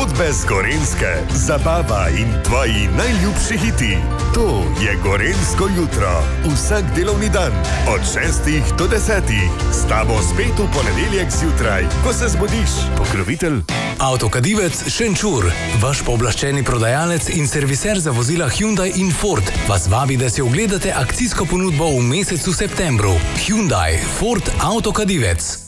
Zgodbe z Gorenjske, zabava in tvoji najljubši hiti. To je Gorenjsko jutro. Vsak delovni dan od 6 do 10. S tabo spet v ponedeljek zjutraj, ko se zbudiš. Pokrovitelj Avtokadivec Šenčur, vaš pooblaščeni prodajalec in serviser za vozila Hyundai in Ford, vas vabi, da si ogledate akcijsko ponudbo v mesecu septembru. Hyundai, Ford, Avtokadivec.